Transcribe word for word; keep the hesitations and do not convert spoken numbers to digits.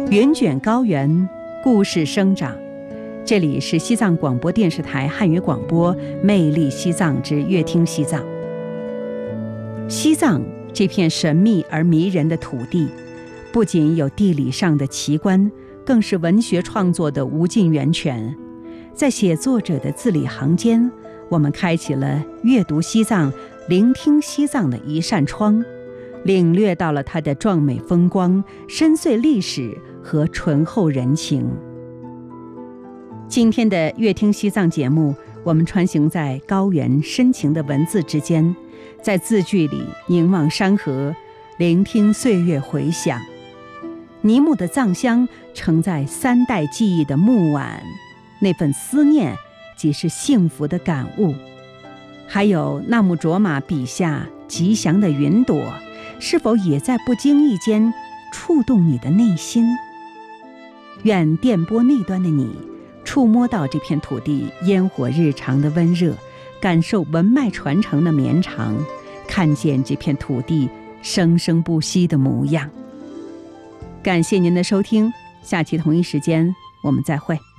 云卷高原，故事生长。这里是西藏广播电视台汉语广播《魅力西藏之乐听西藏》。西藏这片神秘而迷人的土地，不仅有地理上的奇观，更是文学创作的无尽源泉。在写作者的字里行间，我们开启了阅读西藏、聆听西藏的一扇窗，领略到了它的壮美风光、深邃历史和醇厚人情。今天的乐听西藏节目，我们穿行在高原深情的文字之间，在字句里凝望山河，聆听岁月回响。尼木的藏香承载三代记忆的木碗，那份思念即是幸福的感悟。还有纳木卓玛笔下吉祥的云朵，是否也在不经意间触动你的内心？愿电波那端的你触摸到这片土地烟火日常的温热，感受文脉传承的绵长，看见这片土地生生不息的模样。感谢您的收听，下期同一时间我们再会。